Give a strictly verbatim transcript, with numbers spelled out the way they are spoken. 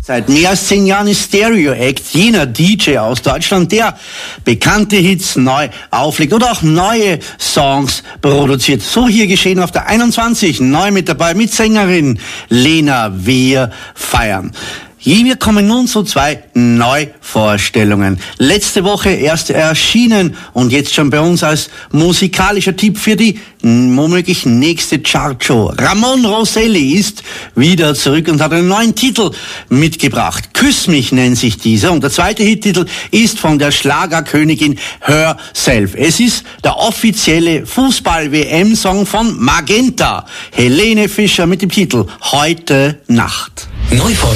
Seit mehr als zehn Jahren ist Stereo Act jener D J aus Deutschland, der bekannte Hits neu auflegt oder auch neue Songs produziert. So hier geschehen auf der einundzwanzig, neu mit dabei mit Sängerin Lena Wir feiern. Wir kommen nun zu zwei Neuvorstellungen. Letzte Woche erst erschienen und jetzt schon bei uns als musikalischer Tipp für die womöglich nächste Chartshow. Ramon Rosselli ist wieder zurück und hat einen neuen Titel mitgebracht. Küss mich nennt sich dieser und der zweite Hittitel ist von der Schlagerkönigin Herself. Es ist der offizielle Fußball-W M-Song von Magenta. Helene Fischer mit dem Titel Heute Nacht. Neuvorstellung.